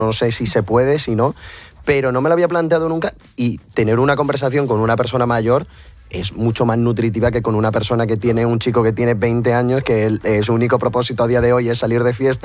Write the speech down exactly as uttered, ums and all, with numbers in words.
no sé si se puede, si no, pero no me lo había planteado nunca, y tener una conversación con una persona mayor es mucho más nutritiva que con una persona que tiene un chico que tiene veinte años, que el, eh, su único propósito a día de hoy es salir de fiesta